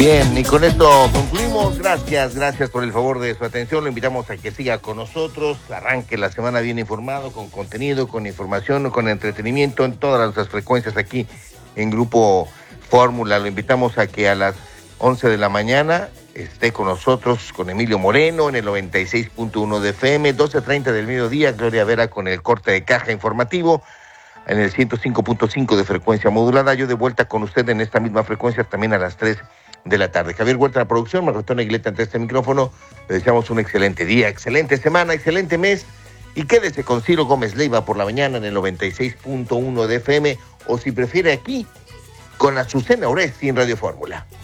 Bien, y con esto concluimos. Gracias por el favor de su atención. Lo invitamos a que siga con nosotros. Arranque la semana bien informado, con contenido, con información, con entretenimiento en todas nuestras frecuencias aquí en Grupo Fórmula. Lo invitamos a que a las 11 de la mañana esté con nosotros, con Emilio Moreno en el 96.1 de FM, 12:30 del mediodía, Gloria Vera con el corte de caja informativo en el 105.5 de frecuencia modulada. Yo de vuelta con usted en esta misma frecuencia también a las 3 de la tarde. Javier Huerta en la producción, Marcos Negleta ante este micrófono. Le deseamos un excelente día, excelente semana, excelente mes. Y quédese con Ciro Gómez Leiva por la mañana en el 96.1 de FM, o si prefiere aquí, con Azucena Oresti en Radio Fórmula.